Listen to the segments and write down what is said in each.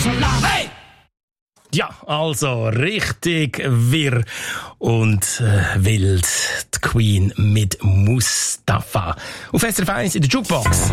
schon lang. Hey! Ja, also richtig wirr und wild. Die Queen mit Mustafa. Auf SRF 1 in der Jukebox.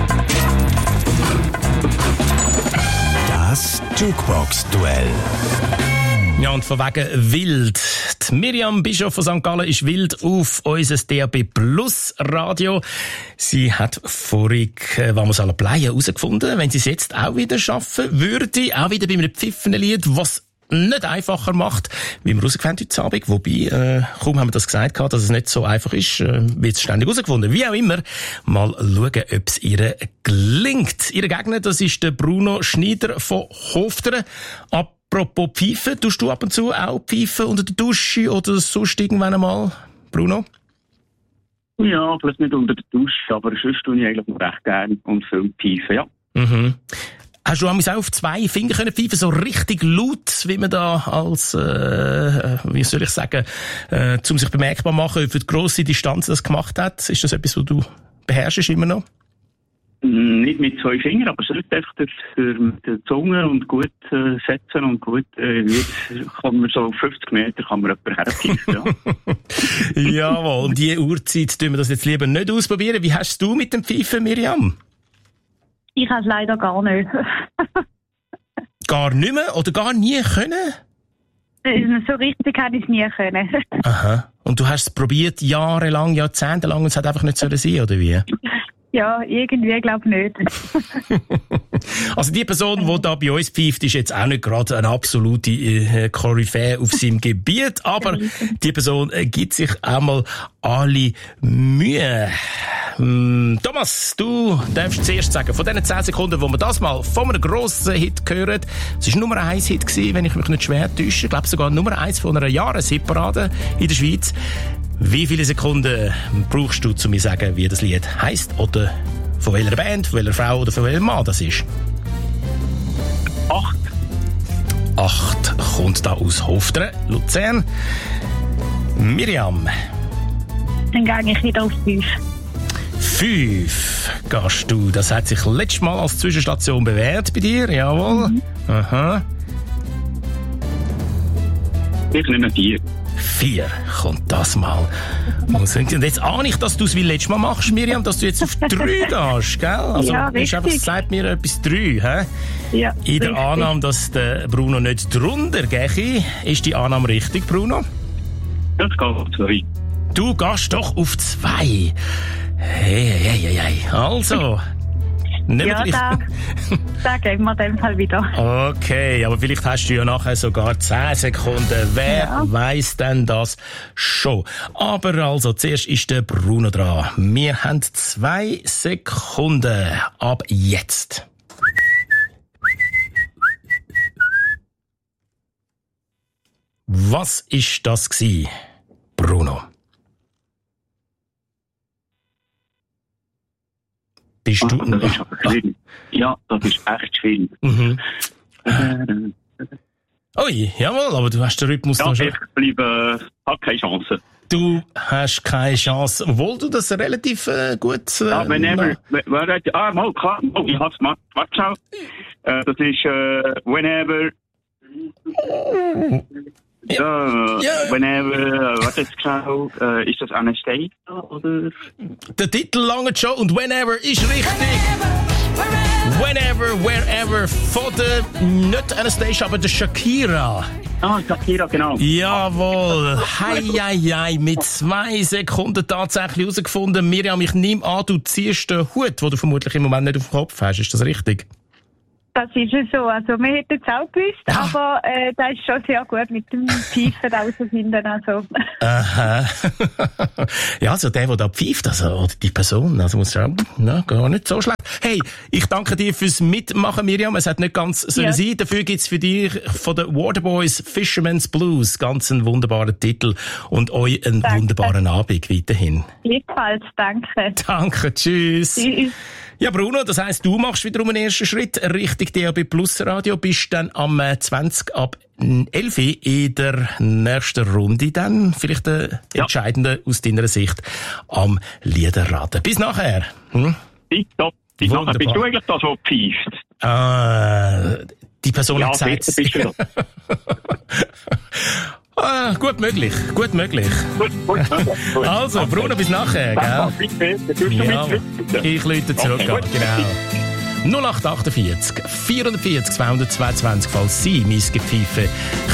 Das Jukebox-Duell. Ja, und von wegen wild. Die Miriam Bischof von St. Gallen ist wild auf unser DAB Plus Radio. Sie hat vorig, wenn wir es alle bleiben, herausgefunden, wenn sie es jetzt auch wieder schaffen würde, auch wieder bei einem Pfiffenlied, was nicht einfacher macht, wie wir herausgefunden heute Abend. Wobei, kaum haben wir das gesagt, dass es nicht so einfach ist, wird es ständig herausgefunden. Wie auch immer, mal schauen, ob es ihr gelingt. Ihr Gegner, das ist der Bruno Schneider von Hofteren. Apropos Pfeifen, tust du ab und zu auch pfeifen unter der Dusche oder sonst irgendwann einmal, Bruno? Ja, vielleicht nicht unter der Dusche, aber sonst tue ich eigentlich recht gerne und viel pfeifen, ja. Mhm. Hast du auch auf 2 Finger pfeifen, so richtig laut, wie man da als, wie soll ich sagen, um sich bemerkbar machen, für die grosse Distanz das gemacht hat? Ist das etwas, was du beherrschst immer noch? Nicht mit 2 Fingern, aber sonst einfach mit der Zunge und gut setzen und gut, jetzt kann man so 50 Meter kann man jemanden herpfeifen, ja. Jawohl, und die Uhrzeit tun wir das jetzt lieber nicht ausprobieren. Wie hast du mit dem Pfeifen, Miriam? Ich kann es leider gar nicht. Gar nicht mehr oder gar nie können? So richtig hätte ich es nie können. Aha. Und du hast es probiert, jahrelang, jahrzehntelang, und es hat einfach nicht so sein, oder wie? Ja, irgendwie glaube ich nicht. Also die Person, die da bei uns pfeift, ist jetzt auch nicht gerade eine absolute Koryphäe auf seinem Gebiet, aber die Person gibt sich auch mal alle Mühe. Thomas, du darfst zuerst sagen, von diesen 10 Sekunden, wo wir das mal von einem grossen Hit hören, es war Nummer 1 Hit gewesen, wenn ich mich nicht schwer täusche, ich glaube sogar Nummer 1 von einer Jahreshitparade in der Schweiz. Wie viele Sekunden brauchst du, um mir zu sagen, wie das Lied heisst oder von welcher Band, von welcher Frau oder von welchem Mann das ist? 8. 8 kommt da aus Hofteren, Luzern. Miriam. Dann gehe ich wieder auf 5. 5 gehst du. Das hat sich letztes Mal als Zwischenstation bewährt bei dir, jawohl. Mhm. Aha. Ich nehme 4. 4 kommt das mal. Und jetzt ahne ich, dass du es wie letztes Mal machst, Miriam, dass du jetzt auf 3 gehst, gell? Also, ja, richtig. Einfach, sagt mir etwas 3, hä? Ja, in der richtig. Annahme, dass der Bruno nicht drunter gehe. Ist die Annahme richtig, Bruno? Das geht auf 2. Du gehst doch auf 2. Hey. Also. Ja, da geben wir den Fall wieder. Okay, aber vielleicht hast du ja nachher sogar 10 Sekunden. Wer weiss denn das schon? Aber also, zuerst ist der Bruno dran. Wir haben 2 Sekunden ab jetzt. Was ist das gsi, Bruno? Bist du das ist aber viel. Ja, das ist echt viel. Mhm. Ui, jawohl, aber du hast den Rhythmus noch schon. Ich bleibe, habe keine Chance. Du hast keine Chance, obwohl du das relativ gut... ja, whenever... mal, klar. Oh, ich hab's gemacht. Warte schau. Das ist whenever... Whenever... warte jetzt schau. Ist das Anastasia, oder? Der Titel lange schon und Whenever ist richtig. Whenever, wherever von der, nicht Anastasia, aber der Shakira. Ah, Shakira, genau. Jawohl. Hei, mit 2 Sekunden tatsächlich herausgefunden. Miriam, ich nehme an, du ziehst den Hut, den du vermutlich im Moment nicht auf dem Kopf hast. Ist das richtig? Das ist ja so. Also, wir hätten es auch gewusst, aber das ist schon sehr gut mit dem Pfeifen rausfinden. Also. Aha. Ja, also der da pfeift, also, oder die Person, also muss sagen, na, gar nicht so schlecht. Hey, ich danke dir fürs Mitmachen, Miriam. Es hat nicht ganz sollen sein. Dafür gibt's für dich von den Waterboys Fisherman's Blues ganz einen wunderbaren Titel und euch einen wunderbaren Abend weiterhin. Gleichfalls, danke. Danke, tschüss. Tschüss. Ja, Bruno, das heisst, du machst wiederum einen ersten Schritt Richtung DAB Plus Radio, bist dann am 20 ab 11 in der nächsten Runde dann, vielleicht der entscheidende aus deiner Sicht, am Liederraten. Bis nachher. Bis nachher. Bist du eigentlich das, was pfeift? Die Person Ja, hat gesagt... sicher bist du das. Gut möglich. Gut. Also, Bruno, bis nachher, gell? Ja, ich läute zurück, Okay, gut. genau. 0848 440 222, falls Sie mein Gepfeife